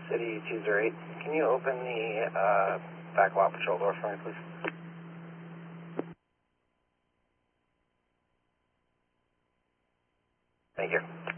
City 208. Can you open the back wall patrol door for me, please? Thank you.